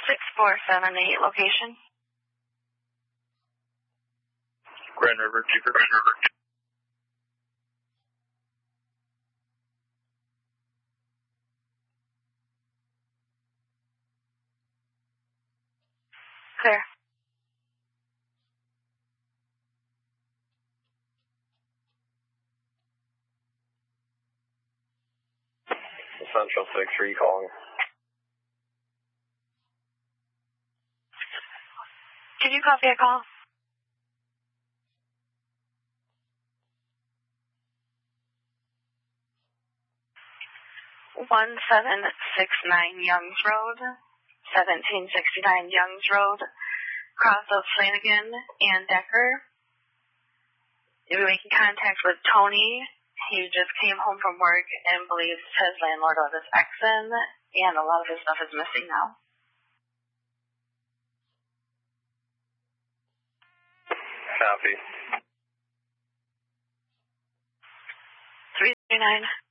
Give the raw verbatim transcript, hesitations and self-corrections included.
six four seven eight location. Grand River, Keeper. Grand River. Clear. Central six, are you calling? Did you copy a call? one seven six nine Youngs Road, seventeen sixty-nine Youngs Road, cross of Flanagan and Decker. You'll be making contact with Tony. He just came home from work and believes his landlord let his ex in, and a lot of his stuff is missing now. Copy. three three nine.